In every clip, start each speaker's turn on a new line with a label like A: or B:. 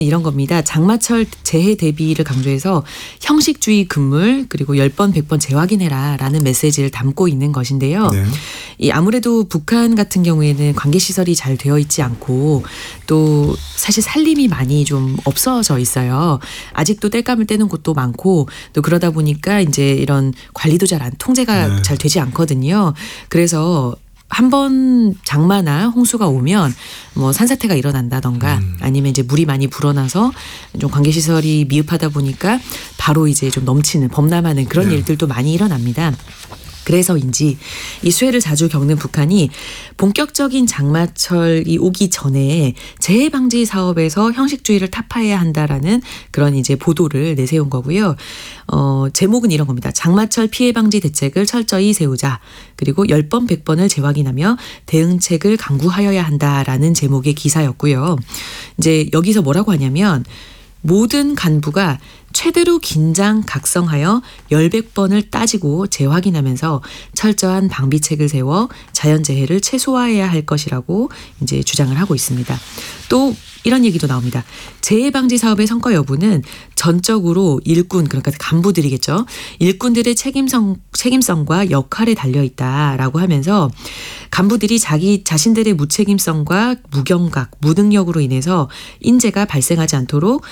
A: 이런 겁니다. 장마철 재해 대비를 강조해서 형식주의 금물 그리고 10번 100번 재확인해라 라는 메시지를 담고 있는 것인데요.
B: 네.
A: 이 아무래도 북한 같은 경우에는 관계시설이 잘 되어 있지 않고 또 사실 살림이 많이 좀 없어져 있어요. 아직도 땔감을 떼는 곳도 많고 또 그러다 보니까 이제 이런 관리도 통제가 잘 되지 않거든요. 그래서 한번 장마나 홍수가 오면 뭐 산사태가 일어난다던가 아니면 이제 물이 많이 불어나서 좀 관계시설이 미흡하다 보니까 바로 이제 좀 넘치는 범람하는 그런 일들도 많이 일어납니다. 그래서인지 이 수해를 자주 겪는 북한이 본격적인 장마철이 오기 전에 재해 방지 사업에서 형식주의를 타파해야 한다라는 그런 이제 보도를 내세운 거고요. 제목은 이런 겁니다. 장마철 피해 방지 대책을 철저히 세우자. 그리고 10번 100번을 재확인하며 대응책을 강구하여야 한다라는 제목의 기사였고요. 이제 여기서 뭐라고 하냐면 모든 간부가 최대로 긴장 각성하여 열백번을 따지고 재확인하면서 철저한 방비책을 세워 자연재해를 최소화해야 할 것이라고 이제 주장을 하고 있습니다. 또 이런 얘기도 나옵니다. 재해방지 사업의 성과 여부는 전적으로 일꾼 그러니까 간부들이겠죠. 일꾼들의 책임성과 역할에 달려있다라고 하면서 간부들이 자신들의 무책임성과 무경각, 무능력으로 인해서 인재가 발생하지 않도록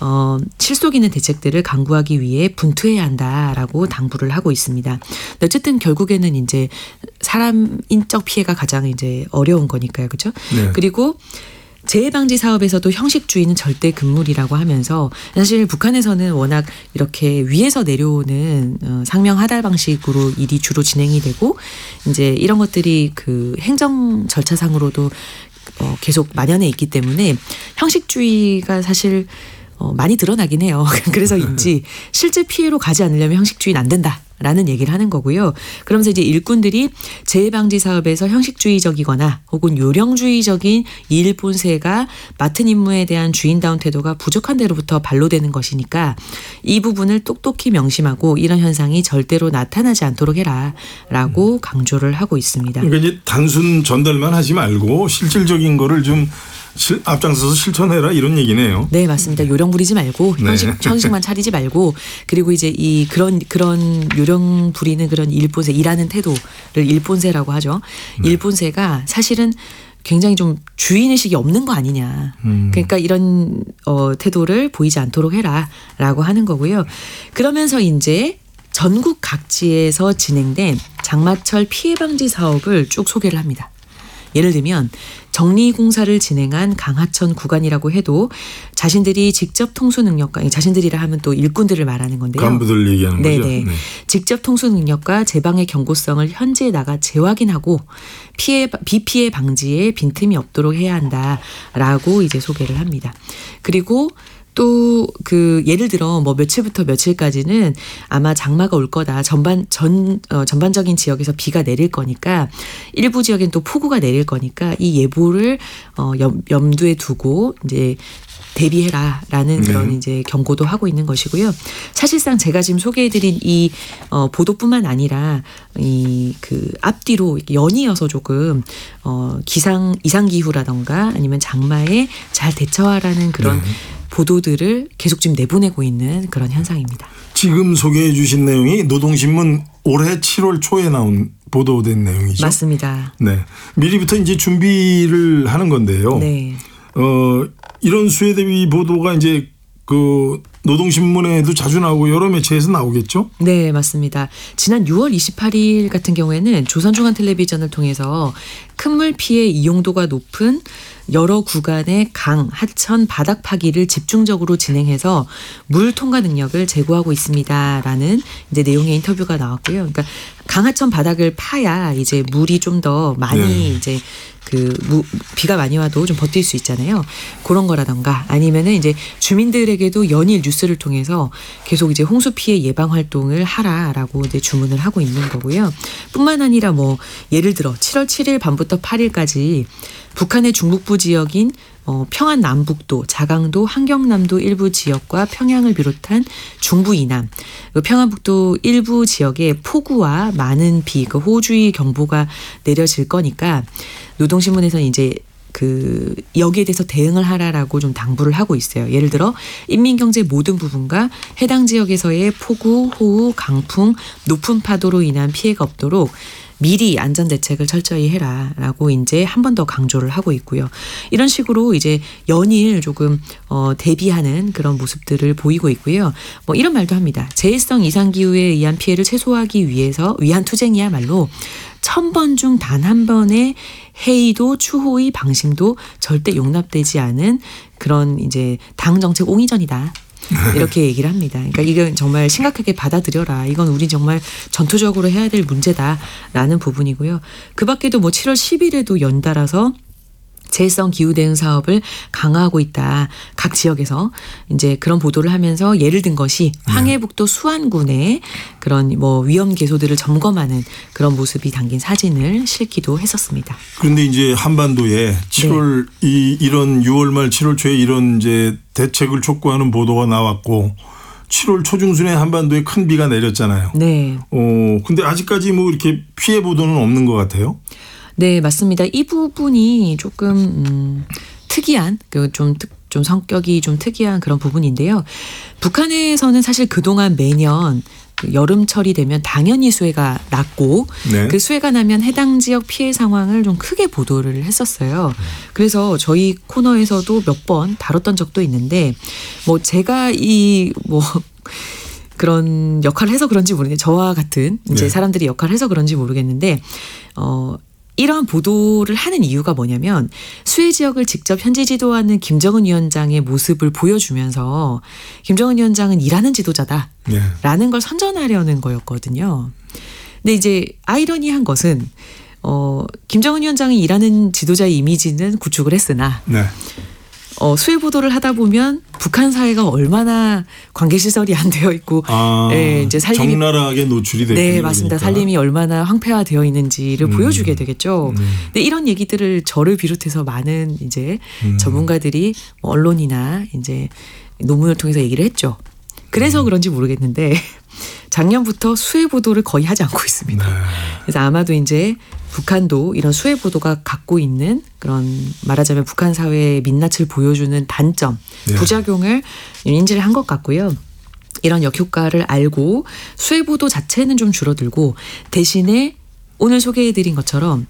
A: 실속 있는 대책들을 강구하기 위해 분투해야 한다라고 당부를 하고 있습니다. 어쨌든 결국에는 이제 사람 인적 피해가 가장 이제 어려운 거니까요, 그렇죠? 네. 그리고 재해방지 사업에서도 형식주의는 절대 금물이라고 하면서 사실 북한에서는 워낙 이렇게 위에서 내려오는 상명 하달 방식으로 일이 주로 진행이 되고 이제 이런 것들이 그 행정 절차상으로도 계속 만연해 있기 때문에 형식주의가 사실 많이 드러나긴 해요. 그래서인지 실제 피해로 가지 않으려면 형식주의는 안 된다라는 얘기를 하는 거고요. 그러면서 이제 일꾼들이 재해방지 사업에서 형식주의적이거나 혹은 요령주의적인 일 본세가 맡은 임무에 대한 주인다운 태도가 부족한 데로부터 반로되는 것이니까 이 부분을 똑똑히 명심하고 이런 현상이 절대로 나타나지 않도록 해라라고 강조를 하고 있습니다.
B: 그러니까 이제 단순 전달만 하지 말고 실질적인 거를 좀 앞장서서 실천해라 이런 얘기네요.
A: 네, 맞습니다. 요령 부리지 말고 형식만 차리지 말고 그리고 이제 이 그런 요령 부리는 그런 일본세 일하는 태도를 일본세라고 하죠. 일본세가 사실은 굉장히 좀 주인의식이 없는 거 아니냐. 그러니까 이런 태도를 보이지 않도록 해라라고 하는 거고요. 그러면서 이제 전국 각지에서 진행된 장마철 피해 방지 사업을 쭉 소개를 합니다. 예를 들면 정리공사를 진행한 강하천 구간이라고 해도 자신들이 직접 통수 능력과 자신들이라 하면 또 일꾼들을 말하는 건데요.
B: 간부들 얘기하는 거죠. 네.
A: 직접 통수 능력과 제방의 경고성을 현지에 나가 재확인하고 비피해 방지에 빈틈이 없도록 해야 한다라고 이제 소개를 합니다. 그리고 또 예를 들어 뭐 며칠부터 며칠까지는 아마 장마가 올 거다. 전반적인 지역에서 비가 내릴 거니까 일부 지역엔 또 폭우가 내릴 거니까 이 예보를 염두에 두고 이제 대비해라라는 그런 이제 경고도 하고 있는 것이고요. 사실상 제가 지금 소개해드린 이 보도뿐만 아니라 이 앞뒤로 연이어서 조금 이상 기후라던가 아니면 장마에 잘 대처하라는 그런 보도들을 계속 지금 내보내고 있는 그런 현상입니다.
B: 지금 소개해 주신 내용이 노동신문 올해 7월 초에 나온 보도된 내용이죠.
A: 맞습니다.
B: 네, 미리부터 이제 준비를 하는 건데요.
A: 네.
B: 이런 수해 대비 보도가 이제 노동신문에도 자주 나오고 여러 매체에서 나오겠죠?
A: 네, 맞습니다. 지난 6월 28일 같은 경우에는 조선중앙텔레비전을 통해서 큰 물 피해 이용도가 높은 여러 구간의 강, 하천, 바닥 파기를 집중적으로 진행해서 물 통과 능력을 제고하고 있습니다라는 이제 내용의 인터뷰가 나왔고요. 그러니까 강하천 바닥을 파야 이제 물이 좀 더 많이 이제 비가 많이 와도 좀 버틸 수 있잖아요. 그런 거라던가 아니면은 이제 주민들에게도 연일 뉴스를 통해서 계속 이제 홍수 피해 예방 활동을 하라라고 이제 주문을 하고 있는 거고요. 뿐만 아니라 뭐 예를 들어 7월 7일 밤부터 8일까지 북한의 중북부 지역인 평안 남북도, 자강도, 한경남도 일부 지역과 평양을 비롯한 중부 이남, 평안북도 일부 지역에 폭우와 많은 비, 호우주의 경보가 내려질 거니까 노동신문에서는 이제 여기에 대해서 대응을 하라라고 좀 당부를 하고 있어요. 예를 들어 인민경제 모든 부분과 해당 지역에서의 폭우, 호우, 강풍, 높은 파도로 인한 피해가 없도록 미리 안전 대책을 철저히 해라라고 이제 한 번 더 강조를 하고 있고요. 이런 식으로 이제 연일 조금 대비하는 그런 모습들을 보이고 있고요. 뭐 이런 말도 합니다. 재해성 이상 기후에 의한 피해를 최소화하기 위한 투쟁이야말로 1000번 중 단 한 번의 해이도 추호의 방심도 절대 용납되지 않은 그런 이제 당 정책 옹이전이다. 이렇게 얘기를 합니다. 그러니까 이건 정말 심각하게 받아들여라. 이건 우리 정말 전투적으로 해야 될 문제다라는 부분이고요. 그 밖에도 뭐 7월 10일에도 연달아서 재해성 기후 대응 사업을 강화하고 있다. 각 지역에서 이제 그런 보도를 하면서 예를 든 것이 황해북도 수안군의 그런 뭐 위험 개소들을 점검하는 그런 모습이 담긴 사진을 실기도 했었습니다.
B: 그런데 이제 한반도에 7월 이런 6월 말 7월 초에 이런 이제 대책을 촉구하는 보도가 나왔고 7월 초중순에 한반도에 큰 비가 내렸잖아요.
A: 네.
B: 근데 아직까지 뭐 이렇게 피해 보도는 없는 것 같아요.
A: 네, 맞습니다. 이 부분이 조금 특이한 좀 성격이 좀 특이한 그런 부분인데요. 북한에서는 사실 그동안 매년 여름철이 되면 당연히 수해가 났고
B: 네.
A: 그 수해가 나면 해당 지역 피해 상황을 좀 크게 보도를 했었어요. 그래서 저희 코너에서도 몇 번 다뤘던 적도 있는데 뭐 제가 그런 역할을 해서 그런지 모르겠는데 저와 같은 이제 사람들이 역할을 해서 그런지 모르겠는데 이러한 보도를 하는 이유가 뭐냐면 수해 지역을 직접 현지 지도하는 김정은 위원장의 모습을 보여주면서 김정은 위원장은 일하는 지도자다라는 걸 선전하려는 거였거든요. 근데 이제 아이러니한 것은 김정은 위원장이 일하는 지도자의 이미지는 구축을 했으나 수해 보도를 하다 보면 북한 사회가 얼마나 관계 시설이 안 되어 있고, 이제 살림이
B: 적나라하게 노출이 되고,
A: 네, 맞습니다.
B: 그러니까.
A: 살림이 얼마나 황폐화되어 있는지를 보여주게 되겠죠. 근데 이런 얘기들을 저를 비롯해서 많은 이제 전문가들이 언론이나 이제 논문을 통해서 얘기를 했죠. 그래서 그런지 모르겠는데 작년부터 수해 보도를 거의 하지 않고 있습니다. 그래서 아마도 이제 북한도 이런 수해 보도가 갖고 있는 그런 말하자면 북한 사회의 민낯을 보여주는 단점, 부작용을 인지를 한 것 같고요. 이런 역효과를 알고 수해 보도 자체는 좀 줄어들고 대신에 오늘 소개해드린 것처럼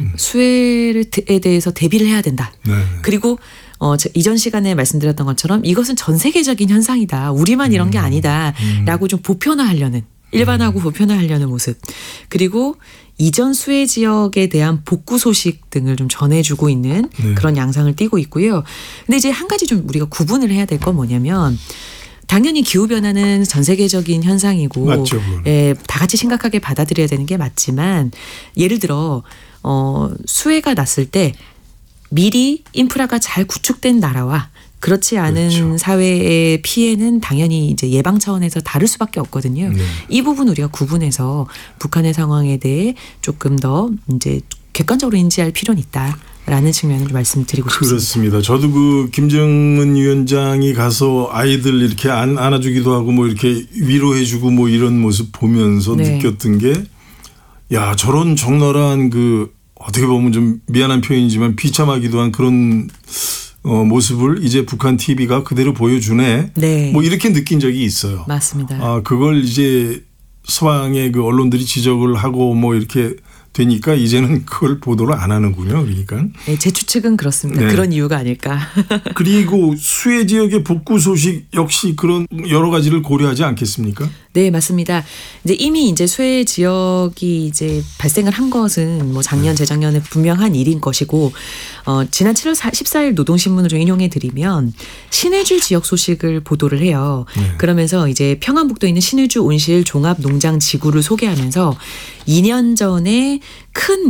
A: 수해에 대해서 대비를 해야 된다. 그리고 이전 시간에 말씀드렸던 것처럼 이것은 전 세계적인 현상이다. 우리만 이런 게 아니다라고 좀 보편화하려는 일반화하고 보편화하려는 모습. 그리고 이전 수해 지역에 대한 복구 소식 등을 좀 전해주고 있는 그런 양상을 띠고 있고요. 근데 이제 한 가지 좀 우리가 구분을 해야 될 건 뭐냐면 당연히 기후변화는 전 세계적인 현상이고
B: 맞죠,
A: 다 같이 심각하게 받아들여야 되는 게 맞지만 예를 들어 수해가 났을 때 미리 인프라가 잘 구축된 나라와 그렇지 않은 사회의 피해는 당연히 이제 예방 차원에서 다를 수밖에 없거든요. 이 부분 우리가 구분해서 북한의 상황에 대해 조금 더 이제 객관적으로 인지할 필요는 있다라는 측면을 말씀드리고 싶습니다.
B: 그렇습니다. 저도 그 김정은 위원장이 가서 아이들 이렇게 안아주기도 하고 뭐 이렇게 위로해주고 뭐 이런 모습 보면서 느꼈던 게 야, 저런 적나라한 그 어떻게 보면 좀 미안한 표현이지만 비참하기도 한 그런 모습을 이제 북한 TV가 그대로 보여주네. 뭐 이렇게 느낀 적이 있어요.
A: 맞습니다.
B: 그걸 이제 서방의 그 언론들이 지적을 하고 뭐 이렇게 되니까 이제는 그걸 보도를 안 하는군요. 그러니까.
A: 네, 제 추측은 그렇습니다. 그런 이유가 아닐까.
B: 그리고 수해 지역의 복구 소식 역시 그런 여러 가지를 고려하지 않겠습니까?
A: 네, 맞습니다. 이제 이미 이제 수해 지역이 이제 발생을 한 것은 뭐 작년, 재작년에 분명한 일인 것이고, 지난 7월 14일 노동신문을 좀 인용해 드리면 신의주 지역 소식을 보도를 해요. 그러면서 이제 평안북도에 있는 신의주 온실 종합농장 지구를 소개하면서 2년 전에 큰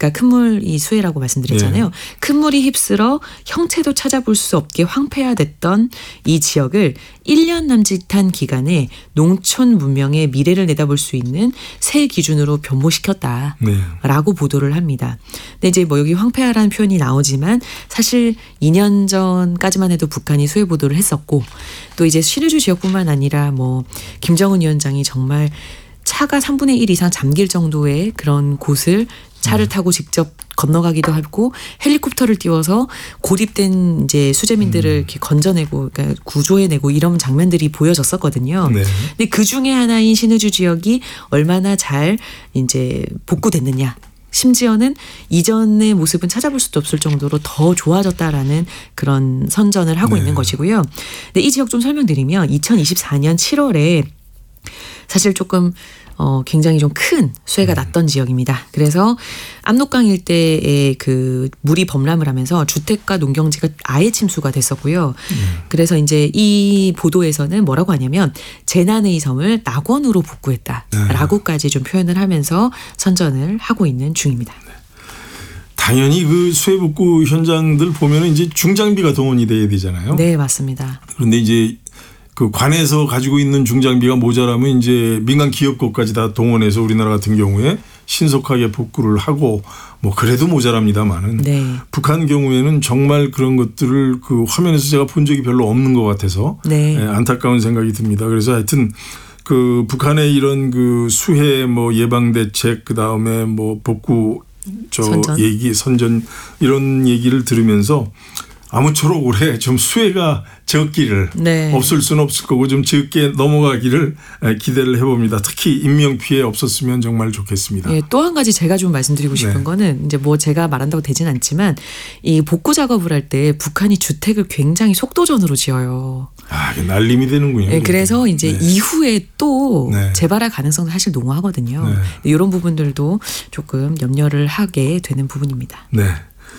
A: 물이 수해라고 말씀드렸잖아요. 큰 물이 휩쓸어 형체도 찾아볼 수 없게 황폐화됐던 이 지역을 1년 남짓한 기간에 농촌 문명의 미래를 내다볼 수 있는 새 기준으로 변모시켰다라고 보도를 합니다. 근데 이제 뭐 여기 황폐화라는 표현이 나오지만 사실 2년 전까지만 해도 북한이 수해 보도를 했었고 또 이제 신의주 지역뿐만 아니라 뭐 김정은 위원장이 정말 차가 3분의 1 이상 잠길 정도의 그런 곳을 차를 타고 직접 건너가기도 하고 헬리콥터를 띄워서 고립된 이제 수재민들을 이렇게 건져내고 그러니까 구조해내고 이런 장면들이 보여졌었거든요.
B: 네.
A: 근데 그 중에 하나인 신의주 지역이 얼마나 잘 이제 복구됐느냐. 심지어는 이전의 모습은 찾아볼 수도 없을 정도로 더 좋아졌다라는 그런 선전을 하고 있는 것이고요. 근데 이 지역 좀 설명드리면 2024년 7월에 사실 조금 굉장히 좀 큰 수해가 났던 지역입니다. 그래서 압록강 일대에 그 물이 범람을 하면서 주택과 농경지가 아예 침수가 됐었고요. 그래서 이제 이 보도에서는 뭐라고 하냐면 재난의 섬을 낙원으로 복구했다라고까지 좀 표현을 하면서 선전을 하고 있는 중입니다.
B: 당연히 그 수해 복구 현장들 보면은 이제 중장비가 동원이 돼야 되잖아요.
A: 네, 맞습니다.
B: 그런데 이제 그 관에서 가지고 있는 중장비가 모자라면 이제 민간 기업 것까지 다 동원해서 우리나라 같은 경우에 신속하게 복구를 하고 뭐 그래도 모자랍니다만은
A: 네.
B: 북한 경우에는 정말 그런 것들을 그 화면에서 제가 본 적이 별로 없는 것 같아서
A: 네.
B: 안타까운 생각이 듭니다. 그래서 하여튼 그 북한의 이런 그 수해 뭐 예방 대책 그다음에 뭐 복구 선전 이런 얘기를 들으면서 아무쪼록 올해 좀 수해가 적기를
A: 네.
B: 없을 수는 없을 거고 좀 적게 넘어가기를 기대를 해봅니다. 특히 인명피해 없었으면 정말 좋겠습니다.
A: 예, 또 한 가지 제가 좀 말씀드리고 싶은 거는 이제 뭐 제가 말한다고 되진 않지만 이 복구 작업을 할 때 북한이 주택을 굉장히 속도전으로 지어요.
B: 아, 이게 날림이 되는군요.
A: 네, 그래서 이제 이후에 또 재발할 가능성도 사실 농후하거든요.
B: 네.
A: 이런 부분들도 조금 염려를 하게 되는 부분입니다.
B: 네.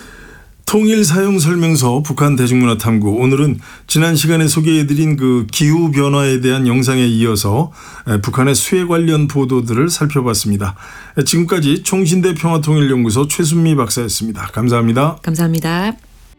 B: 통일 사용 설명서 북한 대중문화 탐구 오늘은 지난 시간에 소개해드린 그 기후 변화에 대한 영상에 이어서 북한의 수해 관련 보도들을 살펴봤습니다. 지금까지 총신대 평화통일연구소 최순미 박사였습니다. 감사합니다.
A: 감사합니다.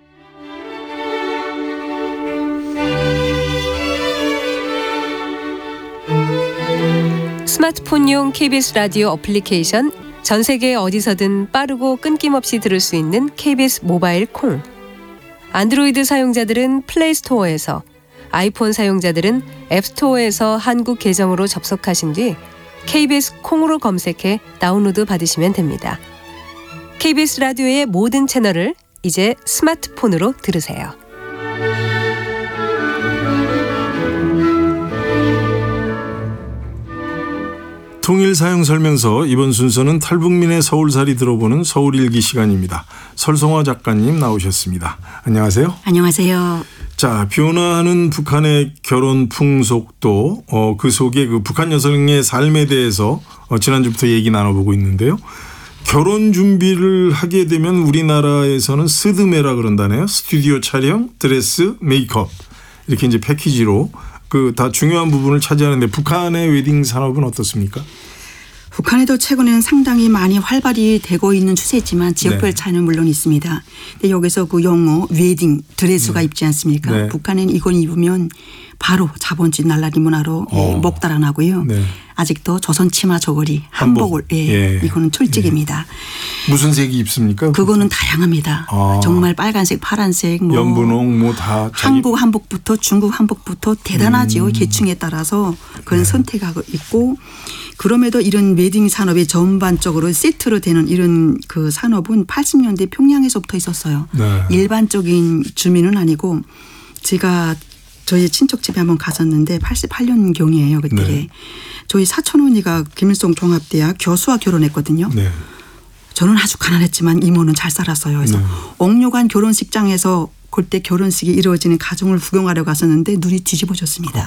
C: 스마트폰용 KBS 라디오 어플리케이션 전 세계 어디서든 빠르고 끊김없이 들을 수 있는 KBS 모바일 콩. 안드로이드 사용자들은 플레이스토어에서, 아이폰 사용자들은 앱스토어에서 한국 계정으로 접속하신 뒤 KBS 콩으로 검색해 다운로드 받으시면 됩니다. KBS 라디오의 모든 채널을 이제 스마트폰으로 들으세요.
B: 통일 사용 설명서 이번 순서는 탈북민의 서울살이 들어보는 서울일기 시간입니다. 설성화 작가님 나오셨습니다. 안녕하세요.
D: 안녕하세요.
B: 자, 변화하는 북한의 결혼 풍속도 그 속에 그 북한 여성의 삶에 대해서 지난주부터 얘기 나눠보고 있는데요. 결혼 준비를 하게 되면 우리나라에서는 스드메라 그런다네요. 스튜디오 촬영, 드레스, 메이크업 이렇게 이제 패키지로 그 다 중요한 부분을 차지하는데 북한의 웨딩 산업은 어떻습니까?
D: 북한에도 최근에는 상당히 많이 활발히 되고 있는 추세지만 지역별 차이는 물론 있습니다. 근데 여기서 그 용어 웨딩 드레스가 입지 않습니까?
B: 네.
D: 북한은 이걸 입으면 바로 자본주의 날라리 문화로 목 달아나고요.
B: 네.
D: 아직도 조선 치마 저고리 한복을 이거는 철칙입니다.
B: 무슨 색이 입습니까?
D: 그거는 다양합니다. 정말 빨간색, 파란색, 뭐
B: 연분홍 뭐 다
D: 한국 한복부터 중국 한복부터 대단하죠. 계층에 따라서 그런 선택하고 있고 그럼에도 이런 웨딩 산업이 전반적으로 세트로 되는 이런 그 산업은 80년대 평양에서부터 있었어요.
B: 네.
D: 일반적인 주민은 아니고 제가 저희 친척 집에 한번 갔었는데 88년 경이에요. 그때.
B: 네.
D: 저희 사촌 언니가 김일성 종합대학 교수와 결혼했거든요.
B: 네.
D: 저는 아주 가난했지만 이모는 잘 살았어요. 그래서 옥류관 결혼식장에서 그때 결혼식이 이루어지는 가정을 구경하러 갔었는데 눈이 뒤집어졌습니다.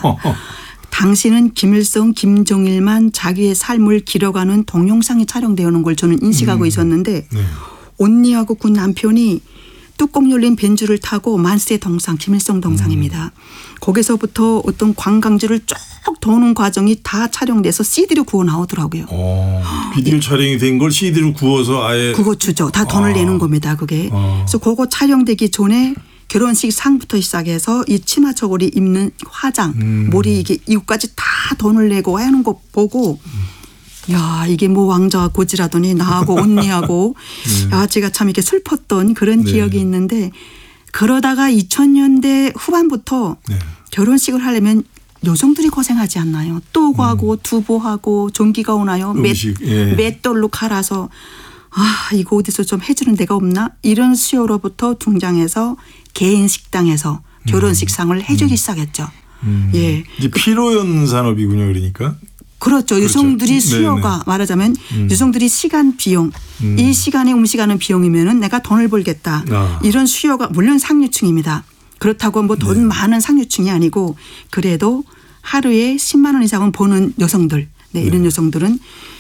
D: 당시는 김일성, 김정일만 자기의 삶을 기록하는 동영상이 촬영되어 오는 걸 저는 인식하고 있었는데 언니하고 그 남편이 뚜껑 열린 벤츠를 타고 만세 동상, 김일성 동상입니다. 거기서부터 어떤 관광지를 쭉 도는 과정이 다 촬영돼서 CD로 구워 나오더라고요.
B: 비디오 촬영이 된 걸 CD로 구워서 아예.
D: 그거 주죠. 다 돈을 내는 겁니다. 그게. 그래서 그거 촬영되기 전에 결혼식 상부터 시작해서 이 치마 저고리 입는 화장, 머리 이게 이것까지 다 돈을 내고 하는 거 보고 야 이게 뭐 왕자와 고지라더니 나하고 언니하고 야 제가 참 이렇게 슬펐던 그런 기억이 있는데 그러다가 2000년대 후반부터 결혼식을 하려면 여성들이 고생하지 않나요? 또구하고 두부하고 전기가 오나요? 맷돌로 갈아서 이거 어디서 좀 해주는 데가 없나? 이런 수요로부터 등장해서 개인 식당에서 결혼식상을 해주기 시작했죠. 예.
B: 이제 필요연 산업이군요, 그러니까.
D: 그렇죠. 여성들이 수요가 네네. 말하자면 여성들이 시간 비용 이 시간에 음식하는 비용이면은 내가 돈을 벌겠다. 이런 수요가 물론 상류층입니다. 그렇다고 뭐 돈 많은 상류층이 아니고 그래도 하루에 10만 원 이상은 버는 여성들 이런 여성들은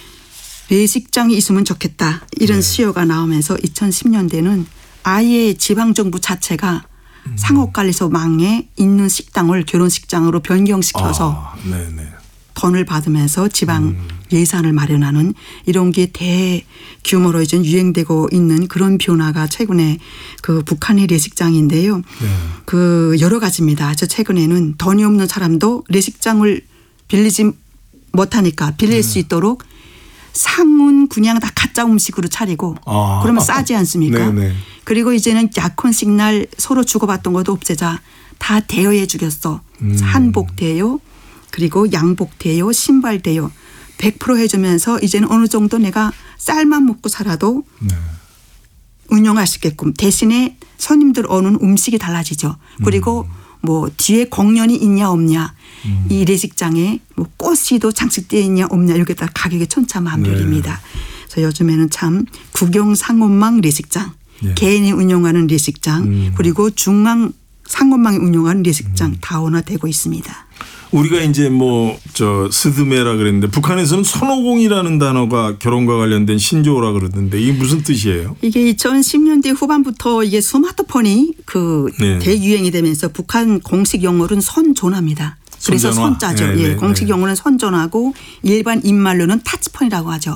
D: 외식장이 있으면 좋겠다. 이런 수요가 나오면서 2010년대는 아예 지방정부 자체가 상업관리소망에 있는 식당을 결혼식장으로 변경시켜서 돈을 받으면서 지방 예산을 마련하는 이런 게 대규모로 이제 유행되고 있는 그런 변화가 최근에 그 북한의 레식장인데요. 그 여러 가지입니다. 저 최근에는 돈이 없는 사람도 레식장을 빌리지 못하니까 빌릴 수 있도록 상은 그냥 다 가짜 음식으로 차리고 그러면 싸지 않습니까? 그리고 이제는 약혼식 날 서로 주고받던 것도 없애자 다 대여해 주겠어. 한복 대여 그리고 양복 대여 신발 대여 100% 해주면서 이제는 어느 정도 내가 쌀만 먹고 살아도 운영할 수 있게끔 대신에 손님들 오는 음식이 달라지죠. 그리고 뭐 뒤에 공연이 있냐 없냐 이 레식장에 뭐 꽃이도 장식되어 있냐 없냐 이렇게 따라 가격이 천차만별입니다. 그래서 요즘에는 참 국영 상업망 레식장 개인이 운영하는 레식장 그리고 중앙 상업망이 운영하는 레식장 다원화되고 있습니다.
B: 우리가 이제 뭐 스드메라 그랬는데 북한에서는 손오공이라는 단어가 결혼과 관련된 신조어라 그러던데 이게 무슨 뜻이에요?
D: 이게 2010년대 후반부터 이게 스마트폰이 그 대유행이 되면서 북한 공식 영어로는 손전화입니다. 그래서 손자죠. 예, 공식 영어는 손전화고 일반 입말로는 타치폰이라고 하죠.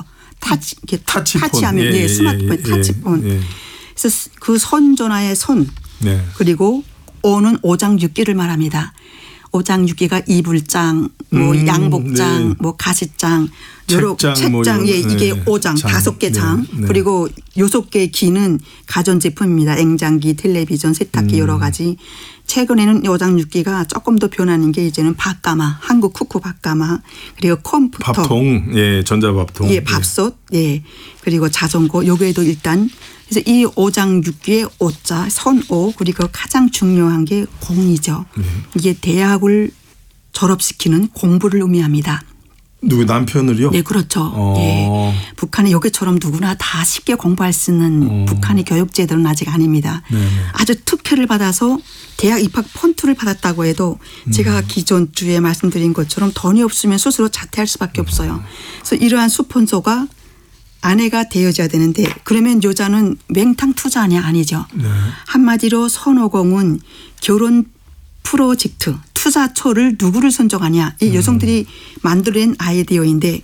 D: 타치하면 스마트폰 타치폰. 그래서 그 손전화의 손 그리고 오는 오장육기를 말합니다. 오장육기가 이불장, 뭐 양복장, 뭐 가시장, 여러 책장, 이게 5장, 5개 장, 그리고 6개의 기는 가전제품입니다. 냉장기, 텔레비전, 세탁기 여러 가지. 최근에는 오장육기가 조금 더 변하는 게 이제는 밥가마, 한국 쿠쿠 밥가마, 그리고 컴퓨터.
B: 밥통, 전자밥통.
D: 밥솥, 그리고 자전거, 요게도 일단 그래서 이 오장육기의 오자, 선오 그리고 가장 중요한 게 공이죠. 이게 대학을 졸업시키는 공부를 의미합니다.
B: 누구 남편을요?
D: 네, 그렇죠. 북한의 여기처럼 누구나 다 쉽게 공부할 수 있는 북한의 교육제도는 아직 아닙니다. 아주 특혜를 받아서 대학 입학 폰트를 받았다고 해도 제가 기존 주에 말씀드린 것처럼 돈이 없으면 스스로 자퇴할 수밖에 없어요. 그래서 이러한 스폰서가 아내가 되어져야 되는데 그러면 여자는 맹탕 투자하냐 아니죠. 한마디로 손오공은 결혼 프로젝트 투자처를 누구를 선정하냐 이 여성들이 만들어낸 아이디어인데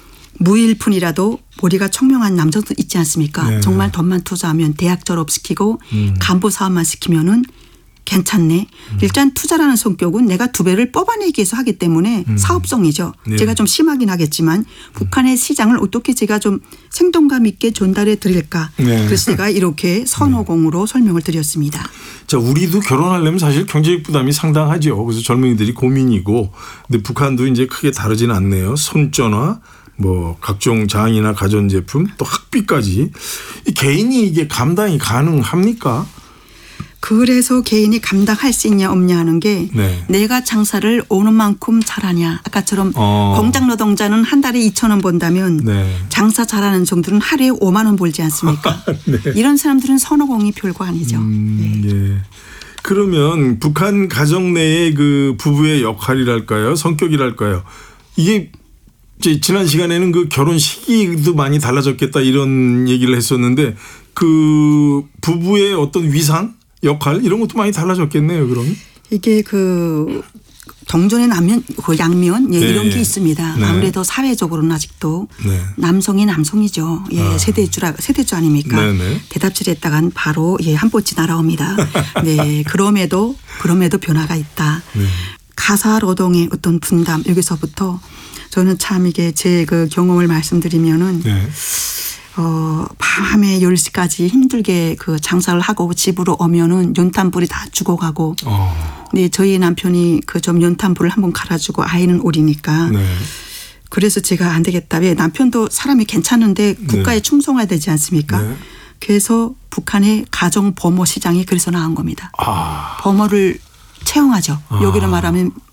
D: 무일푼이라도 머리가 청명한 남성도 있지 않습니까? 정말 돈만 투자하면 대학 졸업시키고 간부 사업만 시키면은 괜찮네. 일단 투자라는 성격은 내가 2배를 뽑아내기 위해서 하기 때문에 사업성이죠. 제가 좀 심하긴 하겠지만 북한의 시장을 어떻게 제가 좀 생동감 있게 전달해 드릴까. 그래서 제가 이렇게 선호공으로 설명을 드렸습니다.
B: 자, 우리도 결혼하려면 사실 경제적 부담이 상당하죠. 그래서 젊은이들이 고민이고 근데 북한도 이제 크게 다르지는 않네요. 손전화 뭐 각종 장이나 가전제품 또 학비까지 이 개인이 이게 감당이 가능합니까?
D: 그래서 개인이 감당할 수 있냐 없냐 하는 게 내가 장사를 오는 만큼 잘하냐. 아까처럼 공장 노동자는 한 달에 2,000원 번다면 장사 잘하는 정도는 하루에 5만 원 벌지 않습니까? 이런 사람들은 선호공이 별거 아니죠.
B: 그러면 북한 가정 내의 그 부부의 역할이랄까요? 성격이랄까요? 이게 지난 시간에는 그 결혼 시기도 많이 달라졌겠다 이런 얘기를 했었는데 그 부부의 어떤 위상? 역할 이런 것도 많이 달라졌겠네요. 그럼 이게
D: 그 동전의 남면, 그 양면 이런 게 있습니다. 아무래도 사회적으로는 아직도 남성이 남성이죠. 세대주 아닙니까? 대답질 했다간 바로 한보치 날아옵니다. 그럼에도 변화가 있다. 가사 노동의 어떤 분담 여기서부터 저는 참 이게 제 그 경험을 말씀드리면은. 밤에 10시까지 힘들게 그 장사를 하고 집으로 오면은 연탄불이 다 죽어가고 네, 저희 남편이 그 좀 연탄불을 한번 갈아주고 아이는 어리니까.
B: 네.
D: 그래서 제가 안 되겠다. 왜 남편도 사람이 괜찮은데 국가에
B: 네.
D: 충성해야 되지 않습니까?
B: 네.
D: 그래서 북한의 가정 범어 시장이 그래서 나온 겁니다.
B: 아.
D: 범어를 채용하죠. 여기로 말하면